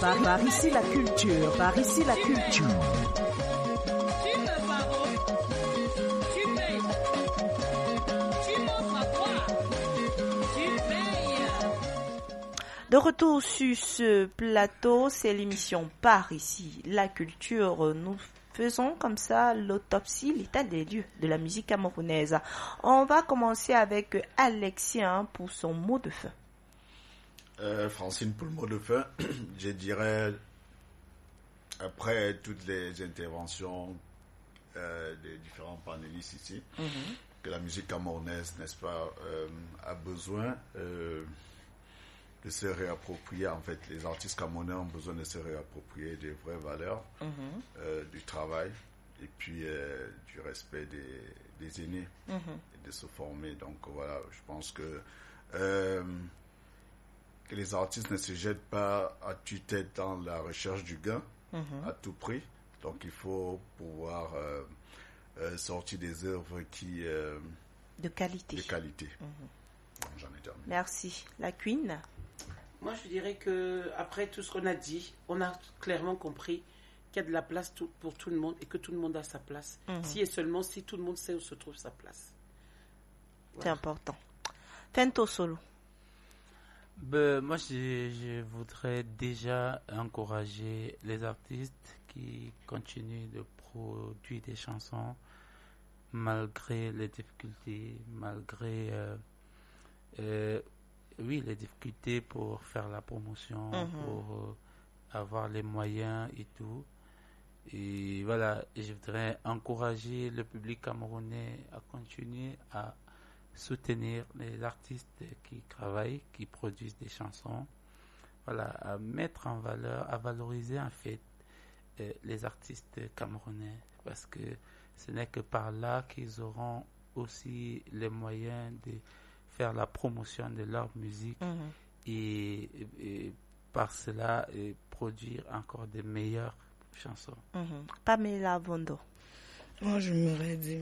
Par ici la culture, par ici la culture. De retour sur ce plateau, c'est l'émission Par ici la culture. Nous faisons comme ça l'autopsie, l'état des lieux de la musique camerounaise. On va commencer avec Alexien pour son mot de fin. Francine, pour le mot de fin, je dirais, après toutes les interventions des différents panélistes ici, que la musique camerounaise, n'est-ce pas, a besoin de se réapproprier. En fait, les artistes camerounais ont besoin de se réapproprier des vraies valeurs, du travail et puis du respect des aînés et de se former. Donc voilà, je pense que les artistes ne se jettent pas à tue-tête dans la recherche du gain à tout prix. Donc il faut pouvoir sortir des œuvres qui de qualité. Donc, j'en ai terminé. Merci. La Queen. Moi, je dirais que après tout ce qu'on a dit, on a clairement compris qu'il y a de la place pour tout le monde et que tout le monde a sa place. Si et seulement si tout le monde sait où se trouve sa place. Voilà. C'est important. Fento Solo. Moi, je voudrais déjà encourager les artistes qui continuent de produire des chansons malgré les difficultés, malgré les difficultés pour faire la promotion, pour avoir les moyens et tout. Et voilà, je voudrais encourager le public camerounais à continuer à soutenir les artistes qui travaillent, qui produisent des chansons. Voilà, à mettre en valeur, à valoriser en fait les artistes camerounais, parce que ce n'est que par là qu'ils auront aussi les moyens de faire la promotion de leur musique et par cela produire encore de meilleures chansons. Pamela Vondo. Moi, je m'aurais dit,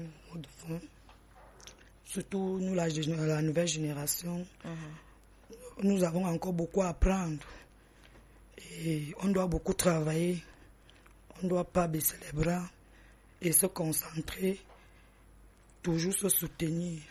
surtout nous, la nouvelle génération, nous avons encore beaucoup à apprendre et on doit beaucoup travailler. On ne doit pas baisser les bras et se concentrer, toujours se soutenir.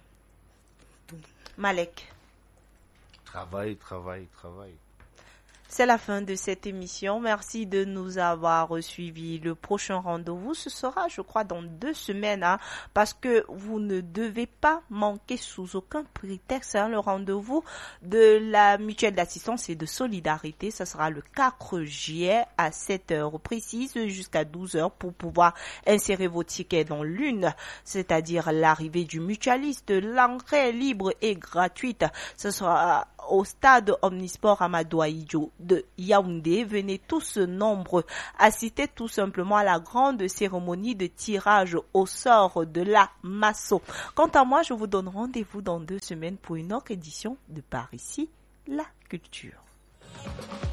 Malek. Travail. C'est la fin de cette émission. Merci de nous avoir suivis. Le prochain rendez-vous, ce sera, je crois, dans 2 semaines, parce que vous ne devez pas manquer sous aucun prétexte le rendez-vous de la mutuelle d'assistance et de solidarité. Ce sera le 4 juillet à 7 heures précises jusqu'à 12 heures pour pouvoir insérer vos tickets dans l'une, c'est-à-dire l'arrivée du mutualiste. L'entrée libre et gratuite. Ce sera au stade Omnisport Amadou Ahidjo de Yaoundé. Venez tous nombreux assister tout simplement à la grande cérémonie de tirage au sort de la Masso. Quant à moi, je vous donne rendez-vous dans 2 semaines pour une autre édition de Par ici la culture.